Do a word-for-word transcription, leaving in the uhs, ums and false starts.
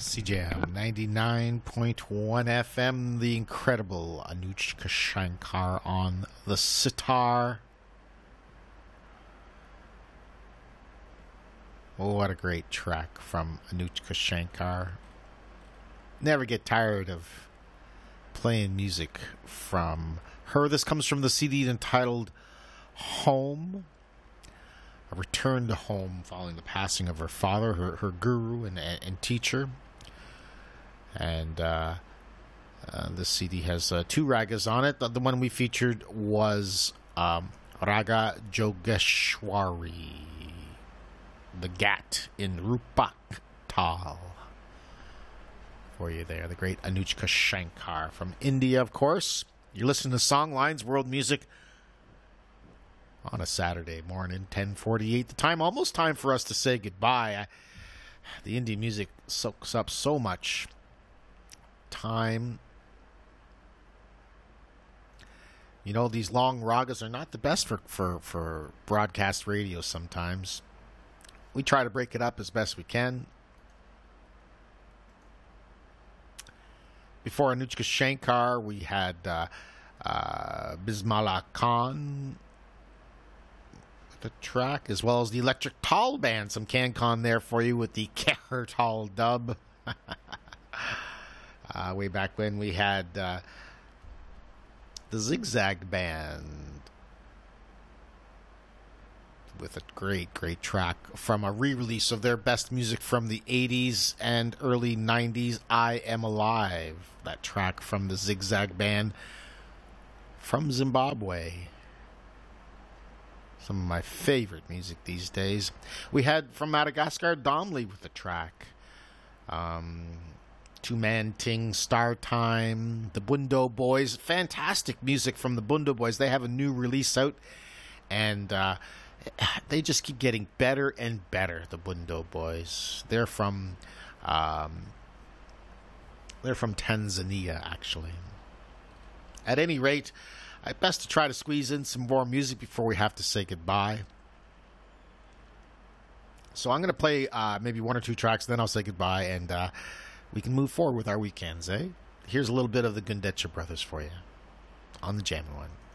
C J M ninety-nine point one F M, the incredible Anushka Shankar on the sitar. Oh, what a great track from Anushka Shankar. Never get tired of playing music from her. This comes from the C D entitled Home. A return to home following the passing of her father, her, her guru and, and teacher. And uh, uh, this C D has uh, two ragas on it. The, the one we featured was um, Raga Jogeshwari, the Gat in Rupak Tal. For you there, the great Anushka Shankar from India, of course. You're listening to Songlines, World Music, on a Saturday morning, ten forty-eight. The time, almost time for us to say goodbye. I, the Indian music soaks up so much time. You know, these long ragas are not the best for, for, for broadcast radio sometimes. We try to break it up as best we can. Before Anushka Shankar, we had uh, uh, Bismillah Khan, the track, as well as the Electric Tall Band. Some CanCon there for you with the Kehar Tall dub. uh, way back when we had uh, the Zigzag Band with a great, great track from a re-release of their best music from the eighties and early nineties, I Am Alive. That track from the Zigzag Band from Zimbabwe. Some of my favorite music these days. We had from Madagascar, Domley with the track. Um, Two Man Ting, Star Time, the Bundo Boys. Fantastic music from the Bundo Boys. They have a new release out, and uh, they just keep getting better and better, the Bundo Boys. They're from um, they're from Tanzania, actually. At any rate, I best to try to squeeze in some more music before we have to say goodbye. So I'm going to play uh, maybe one or two tracks, then I'll say goodbye, and uh, we can move forward with our weekends, eh? Here's a little bit of the Gundecha Brothers for you on the Jammin' One.